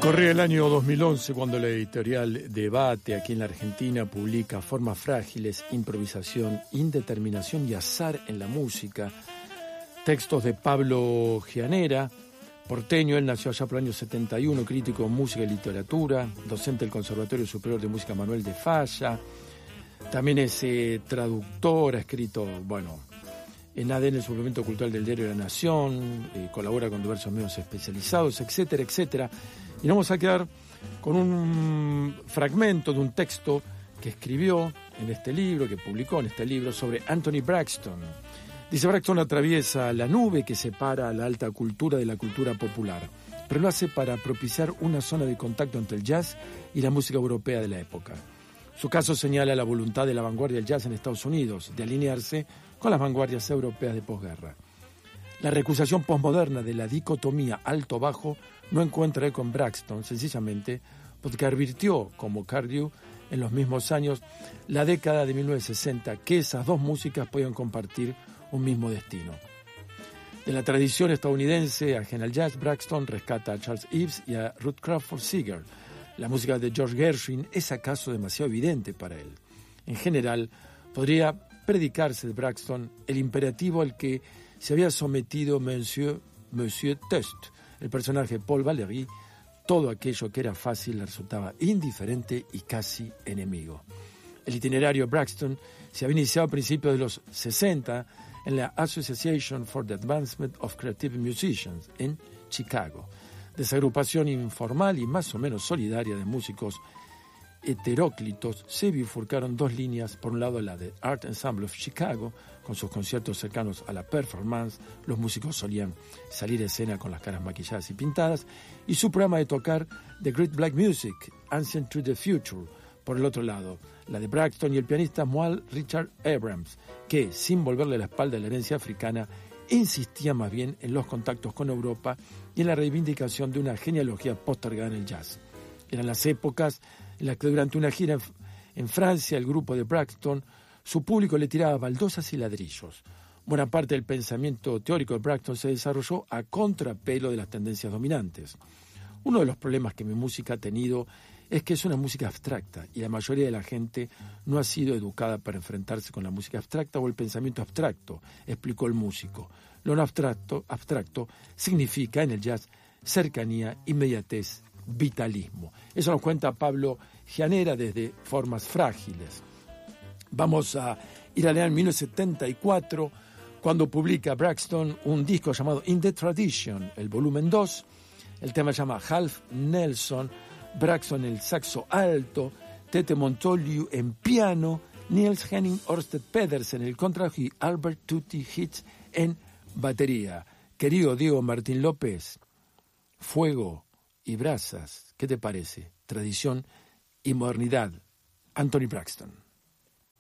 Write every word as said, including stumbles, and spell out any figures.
Corría el año dos mil once cuando la editorial Debate, aquí en la Argentina, publica Formas Frágiles, Improvisación, Indeterminación y Azar en la Música. Textos de Pablo Gianera, porteño. Él nació allá por el año setenta y uno, crítico de música y literatura, docente del Conservatorio Superior de Música Manuel de Falla. También es eh, traductor, ha escrito, bueno, en A D N, el suplemento cultural del Diario de la Nación, eh, colabora con diversos medios especializados, etcétera, etcétera. Y nos vamos a quedar con un fragmento de un texto que escribió en este libro, que publicó en este libro, sobre Anthony Braxton. Dice: Braxton atraviesa la nube que separa a la alta cultura de la cultura popular, pero lo hace para propiciar una zona de contacto entre el jazz y la música europea de la época. Su caso señala la voluntad de la vanguardia del jazz en Estados Unidos de alinearse con las vanguardias europeas de posguerra. La recusación posmoderna de la dicotomía alto-bajo no encuentra eco en Braxton, sencillamente porque advirtió, como Cardew, en los mismos años, la década de mil novecientos sesenta, que esas dos músicas podían compartir un mismo destino. De la tradición estadounidense ajena al jazz, Braxton rescata a Charles Ives y a Ruth Crawford Seeger. La música de George Gershwin es acaso demasiado evidente para él. En general, podría predicarse de Braxton el imperativo al que se había sometido Monsieur, Monsieur Test, el personaje Paul Valéry. Todo aquello que era fácil le resultaba indiferente y casi enemigo. El itinerario Braxton se había iniciado a principios de los sesenta en la Association for the Advancement of Creative Musicians en Chicago, desagrupación informal y más o menos solidaria de músicos heteróclitos. Se bifurcaron dos líneas: por un lado la de Art Ensemble of Chicago, con sus conciertos cercanos a la performance. Los músicos solían salir a escena con las caras maquilladas y pintadas, y su programa de tocar The Great Black Music, Ancient to the Future. Por el otro lado, la de Braxton y el pianista Moal Richard Abrams, que, sin volverle la espalda a la herencia africana, insistía más bien en los contactos con Europa y en la reivindicación de una genealogía postergada en el jazz. Eran las épocas en las que durante una gira en Francia el grupo de Braxton, su público le tiraba baldosas y ladrillos. Buena parte del pensamiento teórico de Braxton se desarrolló a contrapelo de las tendencias dominantes. Uno de los problemas que mi música ha tenido es que es una música abstracta y la mayoría de la gente no ha sido educada para enfrentarse con la música abstracta o el pensamiento abstracto, explicó el músico. Lo no abstracto, abstracto significa en el jazz cercanía, inmediatez, vitalismo. Eso nos cuenta Pablo Gianera desde Formas Frágiles. Vamos a ir al año mil novecientos setenta y cuatro, cuando publica Braxton un disco llamado In the Tradition, el volumen dos. El tema se llama Half Nelson. Braxton en el saxo alto, Tete Montoliu en piano, Niels Henning Ørsted Pedersen en el contrabajo y Albert Tutti Hitz en batería. Querido Diego Martín López, fuego y brasas, ¿qué te parece? Tradición y modernidad. Anthony Braxton.